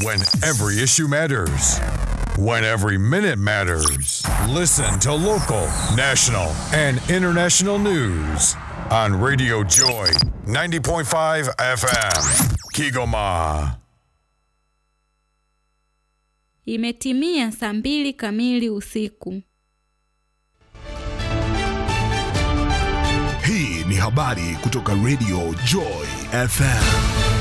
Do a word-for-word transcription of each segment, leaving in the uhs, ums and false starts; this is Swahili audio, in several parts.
When every issue matters. When every minute matters. Listen to local, national, and international news on Radio Joy ninety point five F M. Kigoma. Imetimia saa mbili kamili usiku. Hii ni habari kutoka Radio Joy F M.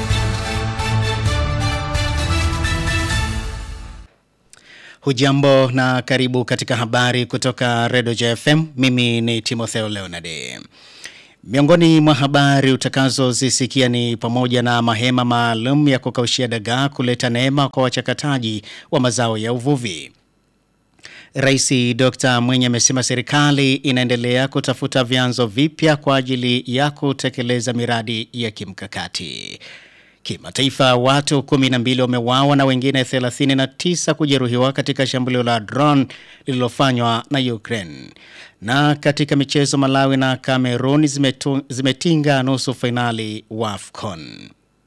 Hujambo na karibu katika habari kutoka Radio Joy F M. Mimi ni Timotheo Leonard. Miongoni mwa habari utakazo zisikia ni pamoja na mahema maalum ya kukaushia dagaa kuleta neema kwa wachakataji wa mazao ya uvuvi. Raisi Dokta Mwinyi amesema serikali inaendelea kutafuta vyanzo vipya kwa ajili ya kutekeleza miradi ya kimkakati. Kimataifa, watu kumi na mbili wameuawa na wengine thelathini na tisa kujeruhiwa katika shambulio la drone lililofanywa na Ukraine. Na katika michezo, Malawi na Cameroon zimetu, zimetinga nusu finali wa AFCON.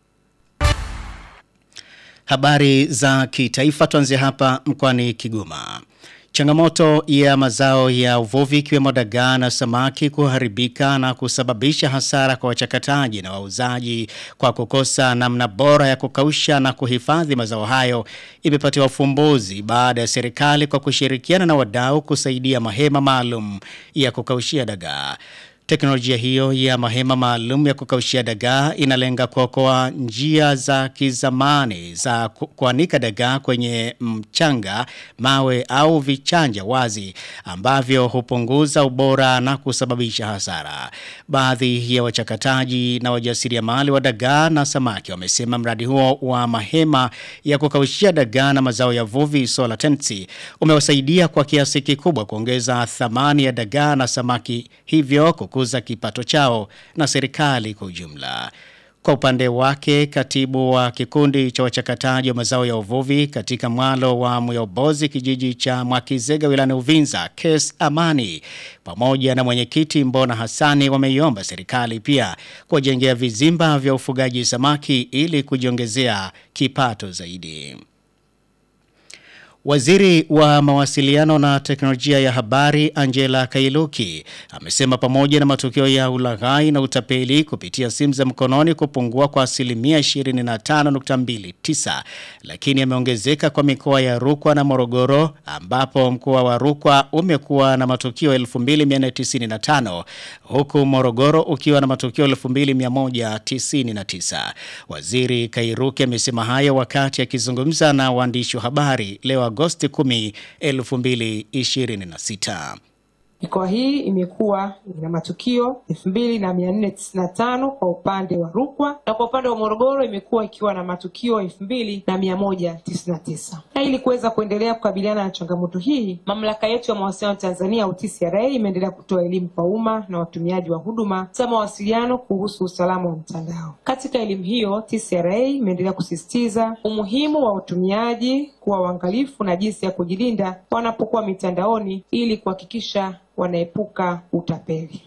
Habari za kitaifa, tuanze hapa mkoani Kigoma. Changamoto ya mazao ya uvuvi ikiwemo dagaa na samaki kuharibika na kusababisha hasara kwa wachakataji na wauzaji kwa kukosa namna bora ya kukausha na kuhifadhi mazao hayo imepatiwa ufumbuzi baada ya serikali kwa kushirikiana na wadau kusaidia mahema maalum ya kukaushia dagaa. Teknolojia hiyo ya mahema maalum ya kukaushia dagaa inalenga kuokoa njia za kizamani za kuanika dagaa kwenye mchanga, mawe au vichanja wazi ambavyo hupunguza ubora na kusababisha hasara. Baadhi ya wachakataji na wajasiriamali wa dagaa na samaki wamesema mradi huo wa mahema ya kukaushia dagaa na mazao ya uvuvi Solar Tensi umewasaidia kwa kiasi kikubwa kuongeza thamani ya dagaa na samaki, hivyo kukuza kipato chao na serikali kwa ujumla. Kwa upande wake, katibu wa kikundi cha wachakataji wa mazao ya uvuvi katika mwalo wa Muyobozi kijiji cha Mwakizega wilayani Uvinza, Kes Amani, pamoja na mwenyekiti Mbona Hasani wameiomba serikali pia kujengea vizimba vya ufugaji samaki ili kujiongezea kipato zaidi. Waziri wa mawasiliano na teknolojia ya habari Angela Kailuki amesema pamoja na matukio ya ulaghai na utapeli kupitia simu za mkononi kupungua kwa asilimia ishirini na tano nukta mbili tisa, lakini yameongezeka kwa mikoa ya Rukwa na Morogoro, ambapo mkoa wa Rukwa umekuwa na matukio elfu mbili mia nne tisini na tano huku Morogoro ukiwa na matukio elfu mbili mia moja tisini na tisa. Waziri Kairuki amesema haya wakati akizungumza na waandishi wa habari leo Agosti kumi, elfu mbili ishirini na sita. Mikoa hii imekuwa na matukio elfu mbili mia nne tisini na tano kwa upande wa Rukwa, na kwa upande wa Morogoro imekuwa ikiwa na matukio elfu mbili mia moja tisini na tisa. Na ili kuweza kuendelea kukabiliana na changamoto hii, mamlaka yetu ya mawasiliano Tanzania au T C R A imeendelea kutoa elimu kwa umma na watumiaji wa huduma za mawasiliano kuhusu usalama wa mtandao. Katika elimu hiyo, T C R A imeendelea kusisitiza umuhimu wa utumiaji kuwa waangalifu na jinsi ya kujilinda wanapokuwa mitandaoni ili kuhakikisha wanaepuka utapeli.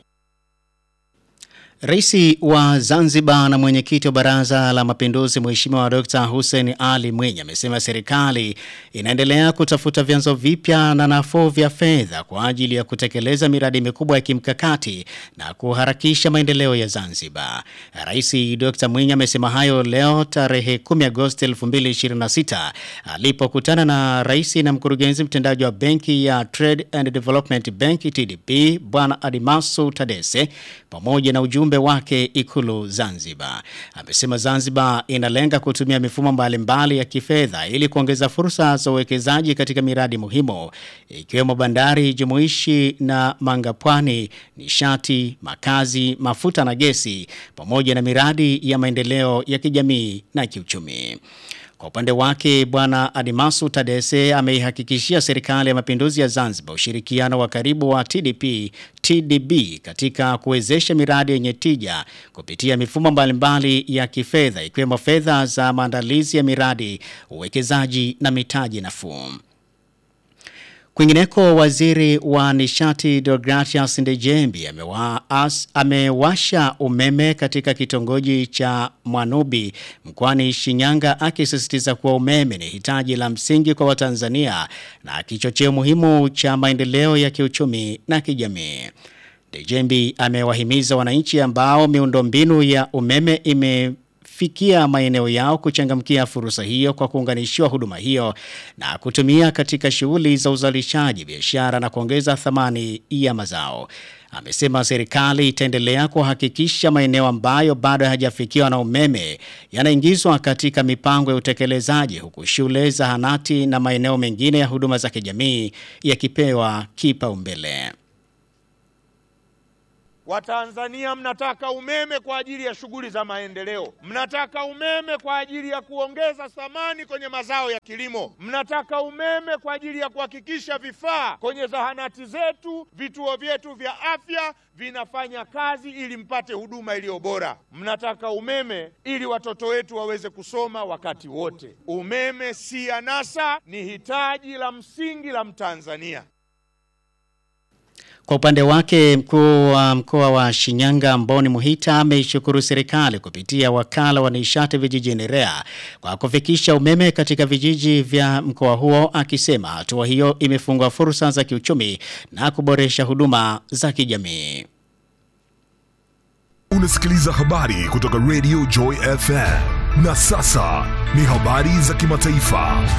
Raisi wa Zanzibar na mwenyekiti wa Baraza la Mapinduzi Mheshimiwa Dokta Hussein Ali Mwinyi amesema serikali inaendelea kutafuta vyanzo vipya na nafuu vya fedha kwa ajili ya kutekeleza miradi mikubwa ya kimkakati na kuharakisha maendeleo ya Zanzibar. Raisi Dokta Mwinyi amesema hayo leo tarehe kumi Agosti elfu mbili ishirini na sita alipokutana na raisi na mkurugenzi mtendaji wa benki ya Trade and Development Bank T D B Bwana Adimasu Tadese pamoja na ujumbe wake Ikulu Zanzibar. Amesema Zanzibar inalenga kutumia mifumo mbalimbali ya kifedha ili kuongeza fursa za uwekezaji katika miradi muhimu ikiwemo bandari jumuishi na mangapwani, nishati, makazi, mafuta na gesi pamoja na miradi ya maendeleo ya kijamii na kiuchumi. Kwa upande wake Bwana Adimasu Tadese ameihakikishia serikali ya mapinduzi ya Zanzibar ushirikiano wa karibu wa T D P T D B katika kuwezesha miradi yenye tija kupitia mifumo mbalimbali ya kifedha ikiwemo fedha za maandalizi ya miradi, uwekezaji na mitaji nafuu. Kwingineko, waziri wa nishati Deogratias Ndejembi amewasha umeme katika kitongoji cha Mwanubi mkoani Shinyanga, akisisitiza kuwa umeme ni hitaji la msingi kwa Watanzania na kichocheo muhimu cha maendeleo ya kiuchumi na kijamii. Ndejembi amewahimiza wananchi ambao miundombinu ya umeme ime fikia maeneo yao kuchangamkia fursa hiyo kwa kuunganishiwa huduma hiyo na kutumia katika shughuli za uzalishaji, biashara na kuongeza thamani ya mazao. Amesema serikali itaendelea kuhakikisha maeneo ambayo bado hayajafikiwa na umeme yanaingizwa katika mipango ya utekelezaji, huku shule, zahanati na maeneo mengine ya huduma za kijamii yakipewa kipaumbele. Watanzania mnataka umeme kwa ajili ya shughuli za maendeleo. Mnataka umeme kwa ajili ya kuongeza thamani kwenye mazao ya kilimo. Mnataka umeme kwa ajili ya kuhakikisha vifaa kwenye zahanati zetu, vituo vyetu vya afya vinafanya kazi ili mpate huduma iliyo bora. Mnataka umeme ili watoto wetu waweze kusoma wakati wote. Umeme si anasa, ni hitaji la msingi la Mtanzania. Kwa upande wake, mkuu wa mkoa wa Shinyanga Mboni Muhita ameishukuru serikali kupitia wakala wa nishati vijijini R E A kwa kufikisha umeme katika vijiji vya mkoa huo, akisema hatua hiyo imefungua fursa za kiuchumi na kuboresha huduma za kijamii. Unasikiliza habari kutoka Radio Joy F M. Na sasa ni habari za kimataifa.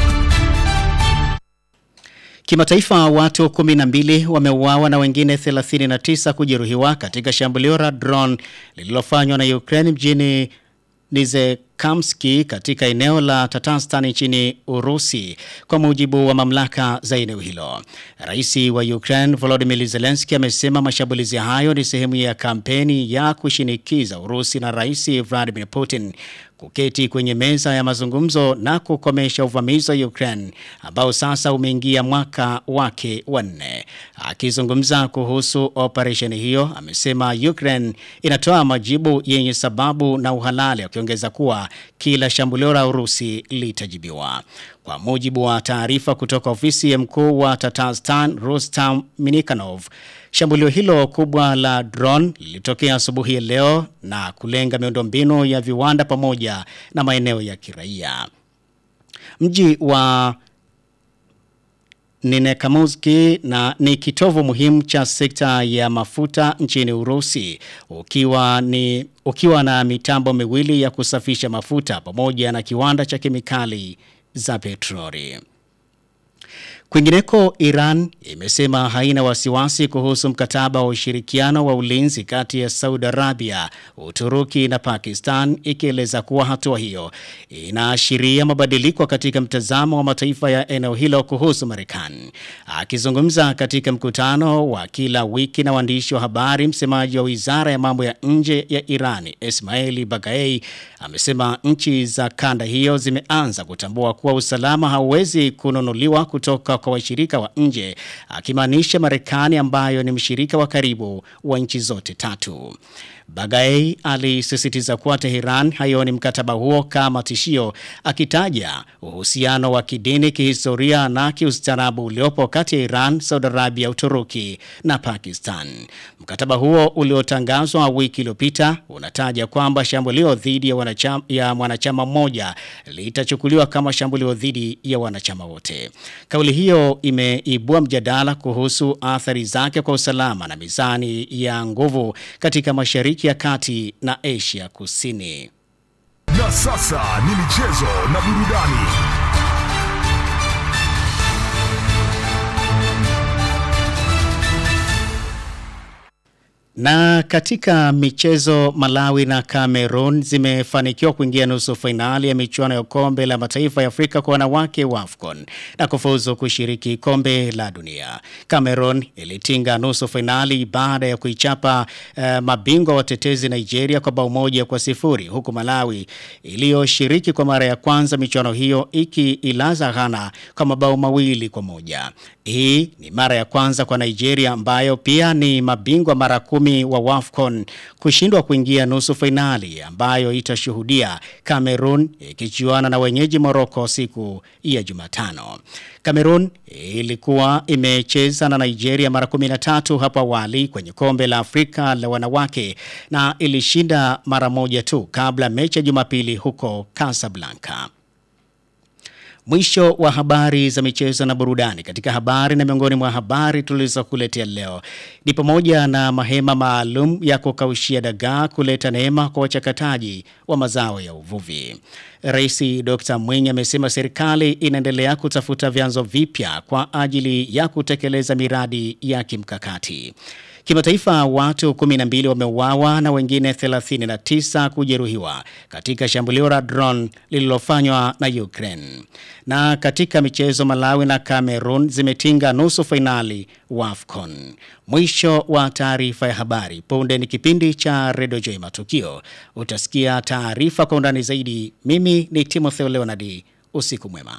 Kimataifa, watu kumi na mbili wameuawa na wengine thelathini na tisa kujeruhiwa katika shambulio la drone lililofanywa na Ukraine mjini Nizhnekamsk katika eneo la Tatarstan nchini Urusi, kwa mujibu wa mamlaka za eneo hilo. Rais wa Ukraine Volodymyr Zelensky amesema mashambulizi hayo ni sehemu ya kampeni ya kushinikiza Urusi na Rais Vladimir Putin kuketi kwenye meza ya mazungumzo na kukomesha uvamizi wa Ukraine ambao sasa umeingia mwaka wake wa nne. Akizungumza kuhusu operation hiyo, amesema Ukraine inatoa majibu yenye sababu na uhalali, akiongeza kuwa kila shambulio la Urusi litajibiwa. Kwa mujibu wa taarifa kutoka ofisi ya mkuu wa Tatarstan Rustam Minikanov, shambulio hilo kubwa la drone lilitokea asubuhi ya leo na kulenga miundombinu ya viwanda pamoja na maeneo ya kiraia. Mji wa Nizhnekamsk na ni kitovu muhimu cha sekta ya mafuta nchini Urusi, ukiwa ni ukiwa na mitambo miwili ya kusafisha mafuta pamoja na kiwanda cha kemikali za petroli. Kwingineko, Iran imesema haina wasiwasi kuhusu mkataba wa ushirikiano wa ulinzi kati ya Saudi Arabia, Uturuki na Pakistan, ikieleza kuwa hatua hiyo inaashiria mabadiliko katika mtazamo wa mataifa ya eneo hilo kuhusu Marekani. Akizungumza katika mkutano wa kila wiki na waandishi wa habari, msemaji wa Wizara ya Mambo ya Nje ya Iran, Ismail Baghai, amesema nchi za kanda hiyo zimeanza kutambua kuwa usalama hauwezi kununuliwa kutoka kwa washirika wa nje, akimaanisha Marekani ambayo ni mshirika wa karibu wa nchi zote tatu. Baghai alisisitiza kuwa Tehran haioni mkataba huo kama tishio, akitaja uhusiano wa kidini, kihistoria na kiustaarabu uliopo kati ya Iran, Saudi Arabia, Uturuki na Pakistan. Mkataba huo uliotangazwa wiki iliyopita unataja kwamba shambulio dhidi ya wanachama ya mwanachama mmoja litachukuliwa kama shambulio dhidi ya wanachama wote. Kauli hiyo imeibua mjadala kuhusu athari zake kwa usalama na mizani ya nguvu katika Mashariki ya Kati na Asia Kusini. Na sasa ni michezo na burudani. Na katika michezo, Malawi na Cameroon zimefanikiwa kuingia nusu finali ya michuano ya kombe la mataifa ya Afrika kwa wanawake wa AFCON na kufuzu kushiriki kombe la dunia. Cameroon ilitinga nusu finali baada ya kuichapa uh, mabingwa watetezi Nigeria kwa bao moja kwa sifuri, huku Malawi iliyoshiriki kwa mara ya kwanza michuano hiyo ikiilaza Ghana kwa mabao mawili kwa moja. Hii ni mara ya kwanza kwa Nigeria ambayo pia ni mabingwa mara kumi kumi wa WAFCON kushindwa kuingia nusu finali ambayo itashuhudia Cameroon ikichuana na wenyeji Morocco siku ya Jumatano. Cameroon ilikuwa imecheza na Nigeria mara kumi na tatu hapo awali kwenye kombe la Afrika la wanawake na ilishinda mara moja tu kabla mechi ya Jumapili huko Casablanca. Mwisho wa habari za michezo na burudani. Katika habari na miongoni mwa habari tulizokuletea leo ni pamoja na mahema maalum ya kukaushia dagaa kuleta neema kwa wachakataji wa mazao ya uvuvi. Rais Dokta Mwinyi amesema serikali inaendelea kutafuta vyanzo vipya kwa ajili ya kutekeleza miradi ya kimkakati. Kimataifa, watu kumi na mbili wameuawa na wengine thelathini na tisa kujeruhiwa katika shambulio la drone lililofanywa na Ukraine. Na katika michezo, Malawi na Cameroon zimetinga nusu finali WAFCON. Mwisho wa taarifa ya habari. Punde ni kipindi cha Radio Joy Matukio. Utasikia taarifa kwa undani zaidi. Mimi ni Timotheo Leonardi. Usiku mwema.